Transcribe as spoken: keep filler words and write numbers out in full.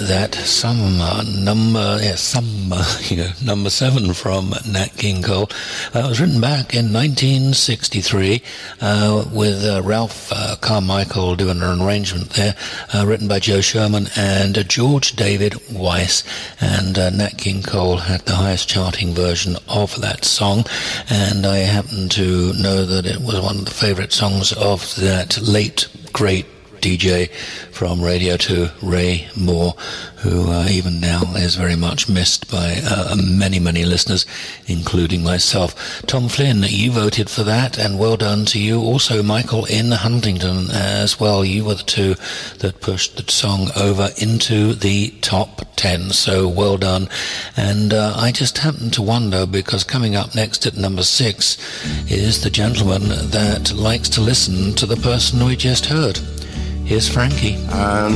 that Summer, number, yeah, Summer, you know, number seven from Nat King Cole. Uh, it was written back in nineteen sixty-three uh, with uh, Ralph uh, Carmichael doing an arrangement there, uh, written by Joe Sherman and uh, George David Weiss. And uh, Nat King Cole had the highest charting version of that song, and I happen to know that it was one of the favourite songs of that late, great D J from Radio two, Ray Moore, who uh, even now is very much missed by uh, many, many listeners, including myself. Tom Flynn, you voted for that, and well done to you. Also, Michael in Huntington as well. You were the two that pushed the song over into the top ten, so well done. And uh, I just happen to wonder, because coming up next at number six is the gentleman that likes to listen to the person we just heard. Here's Frankie. And